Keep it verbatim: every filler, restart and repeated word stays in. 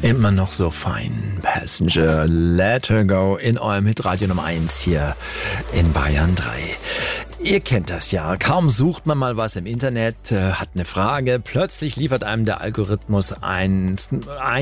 Immer noch so fein. Passenger, let her go in eurem Hitradio Nummer eins hier in Bayern drei. Ihr kennt das ja. Kaum sucht man mal was im Internet, äh, hat eine Frage, plötzlich liefert einem der Algorithmus ein, ein